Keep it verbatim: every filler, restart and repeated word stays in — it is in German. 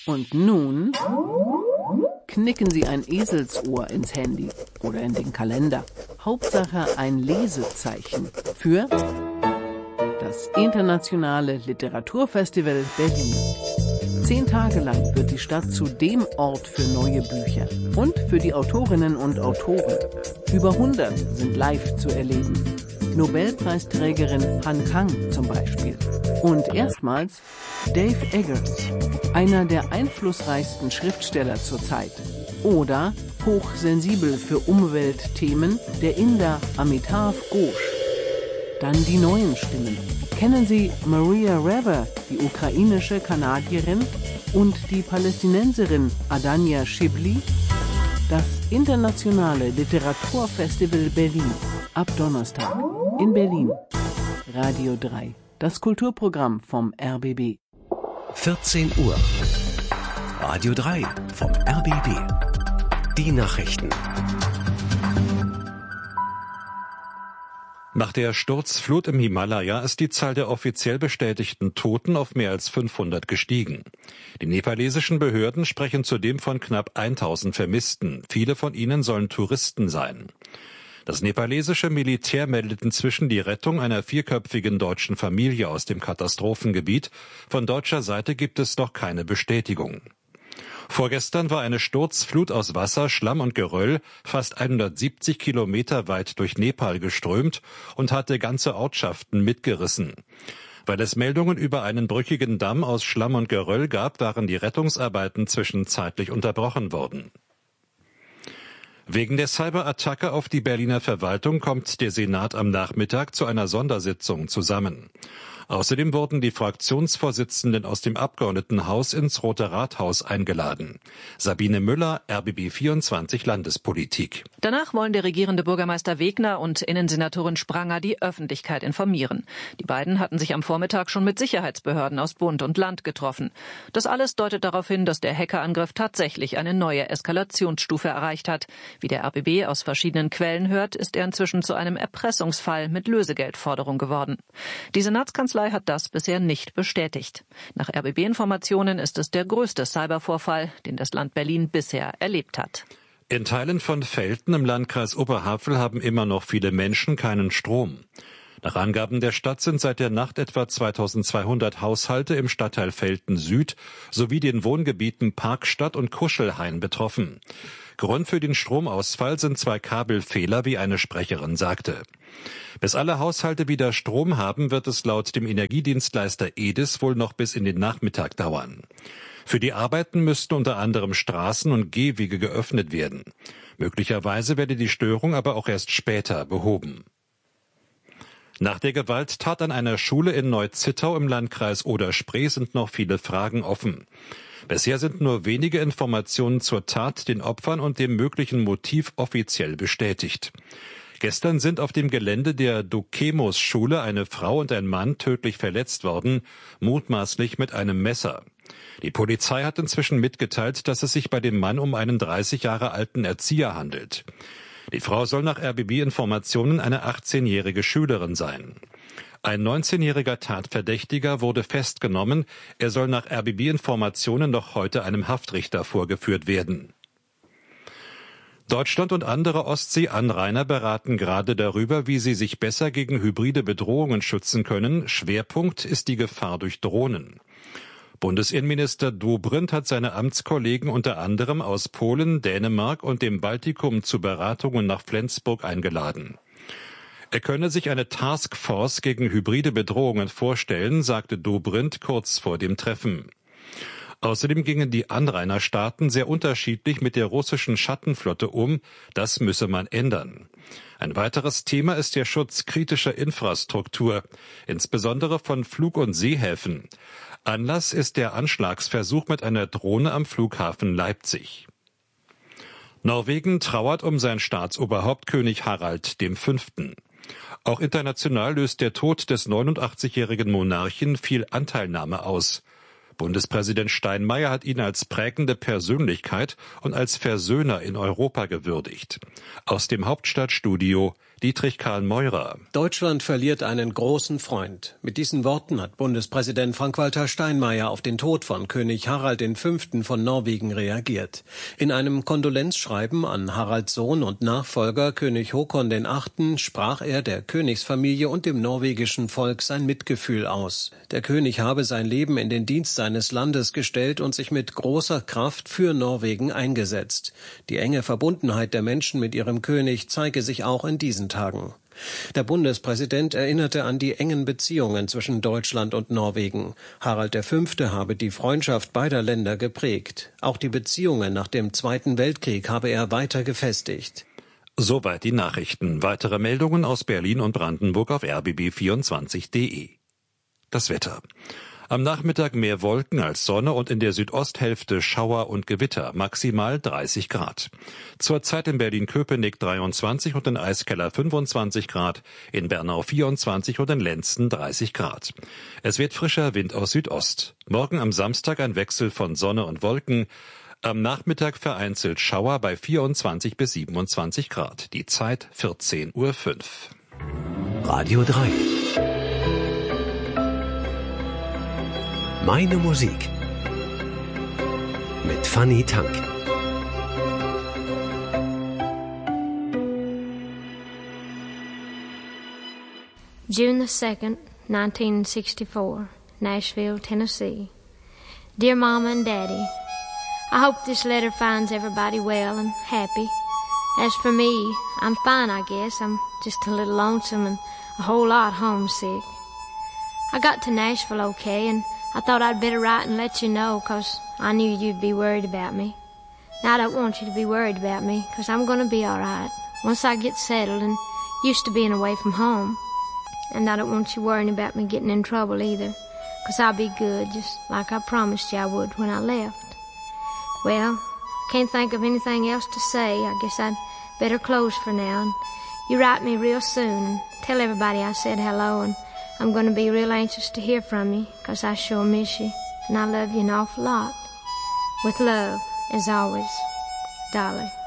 Und nun knicken Sie ein Eselsohr ins Handy oder in den Kalender. Hauptsache ein Lesezeichen für das Internationale Literaturfestival Berlin. Zehn Tage lang wird die Stadt zu dem Ort für neue Bücher und für die Autorinnen und Autoren. Über hundert sind live zu erleben. Nobelpreisträgerin Han Kang zum Beispiel. Und erstmals Dave Eggers, einer der einflussreichsten Schriftsteller zur Zeit. Oder hochsensibel für Umweltthemen der Inder Amitav Ghosh. Dann die neuen Stimmen. Kennen Sie Maria Rever, die ukrainische Kanadierin, und die Palästinenserin Adania Shibli? Das Internationale Literaturfestival Berlin. Ab Donnerstag in Berlin. Radio drei. Das Kulturprogramm vom R B B. vierzehn Uhr. Radio drei vom R B B. Die Nachrichten. Nach der Sturzflut im Himalaya ist die Zahl der offiziell bestätigten Toten auf mehr als fünfhundert gestiegen. Die nepalesischen Behörden sprechen zudem von knapp tausend Vermissten. Viele von ihnen sollen Touristen sein. Das nepalesische Militär meldet inzwischen die Rettung einer vierköpfigen deutschen Familie aus dem Katastrophengebiet. Von deutscher Seite gibt es noch keine Bestätigung. Vorgestern war eine Sturzflut aus Wasser, Schlamm und Geröll fast hundertsiebzig Kilometer weit durch Nepal geströmt und hatte ganze Ortschaften mitgerissen. Weil es Meldungen über einen brüchigen Damm aus Schlamm und Geröll gab, waren die Rettungsarbeiten zwischenzeitlich unterbrochen worden. Wegen der Cyberattacke auf die Berliner Verwaltung kommt der Senat am Nachmittag zu einer Sondersitzung zusammen. Außerdem wurden die Fraktionsvorsitzenden aus dem Abgeordnetenhaus ins Rote Rathaus eingeladen. Sabine Müller, R B B vierundzwanzig Landespolitik. Danach wollen der regierende Bürgermeister Wegner und Innensenatorin Spranger die Öffentlichkeit informieren. Die beiden hatten sich am Vormittag schon mit Sicherheitsbehörden aus Bund und Land getroffen. Das alles deutet darauf hin, dass der Hackerangriff tatsächlich eine neue Eskalationsstufe erreicht hat. Wie der R B B aus verschiedenen Quellen hört, ist er inzwischen zu einem Erpressungsfall mit Lösegeldforderung geworden. Die Senatskanzlei hat das bisher nicht bestätigt. Nach R B B-Informationen ist es der größte Cybervorfall, den das Land Berlin bisher erlebt hat. In Teilen von Velten im Landkreis Oberhavel haben immer noch viele Menschen keinen Strom. Nach Angaben der Stadt sind seit der Nacht etwa zweitausendzweihundert Haushalte im Stadtteil Velten Süd sowie den Wohngebieten Parkstadt und Kuschelhain betroffen. Grund für den Stromausfall sind zwei Kabelfehler, wie eine Sprecherin sagte. Bis alle Haushalte wieder Strom haben, wird es laut dem Energiedienstleister E D I S wohl noch bis in den Nachmittag dauern. Für die Arbeiten müssten unter anderem Straßen und Gehwege geöffnet werden. Möglicherweise werde die Störung aber auch erst später behoben. Nach der Gewalttat an einer Schule in Neu-Zittau im Landkreis Oder-Spree sind noch viele Fragen offen. Bisher sind nur wenige Informationen zur Tat, den Opfern und dem möglichen Motiv offiziell bestätigt. Gestern sind auf dem Gelände der Dokemos-Schule eine Frau und ein Mann tödlich verletzt worden, mutmaßlich mit einem Messer. Die Polizei hat inzwischen mitgeteilt, dass es sich bei dem Mann um einen dreißig Jahre alten Erzieher handelt. Die Frau soll nach R B B-Informationen eine achtzehnjährige Schülerin sein. Ein neunzehnjähriger Tatverdächtiger wurde festgenommen. Er soll nach R B B-Informationen noch heute einem Haftrichter vorgeführt werden. Deutschland und andere Ostsee-Anrainer beraten gerade darüber, wie sie sich besser gegen hybride Bedrohungen schützen können. Schwerpunkt ist die Gefahr durch Drohnen. Bundesinnenminister Dobrindt hat seine Amtskollegen unter anderem aus Polen, Dänemark und dem Baltikum zu Beratungen nach Flensburg eingeladen. Er könne sich eine Taskforce gegen hybride Bedrohungen vorstellen, sagte Dobrindt kurz vor dem Treffen. Außerdem gingen die Anrainerstaaten sehr unterschiedlich mit der russischen Schattenflotte um. Das müsse man ändern. Ein weiteres Thema ist der Schutz kritischer Infrastruktur, insbesondere von Flug- und Seehäfen. Anlass ist der Anschlagsversuch mit einer Drohne am Flughafen Leipzig. Norwegen trauert um sein Staatsoberhaupt König Harald der Fünfte. Auch international löst der Tod des neunundachtzigjährigen Monarchen viel Anteilnahme aus. Bundespräsident Steinmeier hat ihn als prägende Persönlichkeit und als Versöhner in Europa gewürdigt. Aus dem Hauptstadtstudio Dietrich Karl Meurer. Deutschland verliert einen großen Freund. Mit diesen Worten hat Bundespräsident Frank-Walter Steinmeier auf den Tod von König Harald der Fünfte von Norwegen reagiert. In einem Kondolenzschreiben an Haralds Sohn und Nachfolger König Håkon der Achte sprach er der Königsfamilie und dem norwegischen Volk sein Mitgefühl aus. Der König habe sein Leben in den Dienst seines Landes gestellt und sich mit großer Kraft für Norwegen eingesetzt. Die enge Verbundenheit der Menschen mit ihrem König zeige sich auch in diesen Tagen. Der Bundespräsident erinnerte an die engen Beziehungen zwischen Deutschland und Norwegen. Harald der Fünfte habe die Freundschaft beider Länder geprägt. Auch die Beziehungen nach dem Zweiten Weltkrieg habe er weiter gefestigt. Soweit die Nachrichten. Weitere Meldungen aus Berlin und Brandenburg auf r b b vierundzwanzig punkt d e. Das Wetter. Am Nachmittag mehr Wolken als Sonne und in der Südosthälfte Schauer und Gewitter, maximal dreißig Grad. Zurzeit in Berlin-Köpenick dreiundzwanzig und in Eiskeller fünfundzwanzig Grad, in Bernau vierundzwanzig und in Lenzen dreißig Grad. Es wird frischer Wind aus Südost. Morgen am Samstag ein Wechsel von Sonne und Wolken. Am Nachmittag vereinzelt Schauer bei vierundzwanzig bis siebenundzwanzig Grad. Die Zeit vierzehn Uhr fünf. Radio drei. Meine Musik mit Fanny Tank. June the second, nineteen sixty-four, Nashville, Tennessee. Dear Mama and Daddy, I hope this letter finds everybody well and happy. As for me, I'm fine, I guess. I'm just a little lonesome and a whole lot homesick. I got to Nashville okay, and I thought I'd better write and let you know, 'cause I knew you'd be worried about me. Now I don't want you to be worried about me, 'cause I'm gonna be alright once I get settled and used to being away from home. And I don't want you worrying about me getting in trouble either, 'cause I'll be good, just like I promised you I would when I left. Well, I can't think of anything else to say. I guess I'd better close for now. And you write me real soon and tell everybody I said hello, and I'm going to be real anxious to hear from you, 'cause I sure miss you, and I love you an awful lot. With love, as always, Dolly.